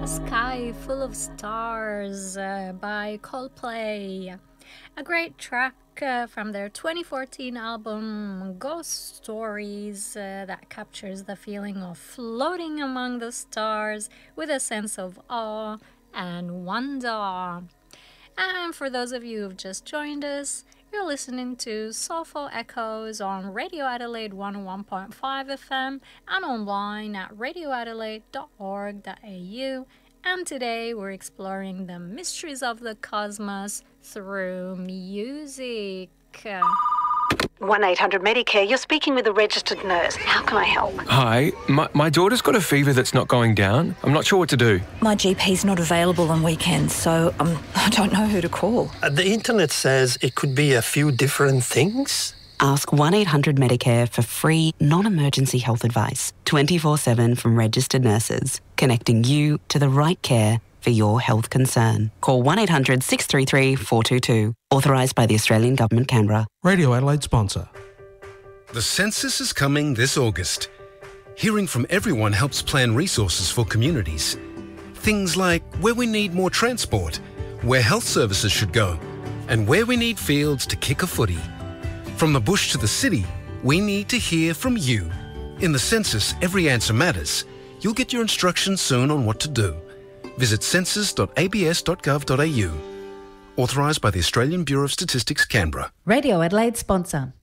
Sky Full of Stars by Coldplay. A great track from their 2014 album Ghost Stories that captures the feeling of floating among the stars with a sense of awe and wonder. And for those of you who've just joined us, you're listening to Soulful Echoes on Radio Adelaide 101.5 FM and online at radioadelaide.org.au. And today we're exploring the mysteries of the cosmos through music. 1-800-MEDICARE, you're speaking with a registered nurse. How can I help? Hi, my daughter's got a fever that's not going down. I'm not sure what to do. My GP's not available on weekends, so I don't know who to call. The internet says it could be a few different things. Ask 1-800-MEDICARE for free, non-emergency health advice, 24/7 from registered nurses, connecting you to the right care for your health concern. Call 1-800-633-422. Authorised by the Australian Government, Canberra. Radio Adelaide sponsor. The census is coming this August. Hearing from everyone helps plan resources for communities. Things like where we need more transport, where health services should go, and where we need fields to kick a footy. From the bush to the city, we need to hear from you. In the census, every answer matters. You'll get your instructions soon on what to do. Visit census.abs.gov.au. Authorised by the Australian Bureau of Statistics, Canberra. Radio Adelaide sponsor.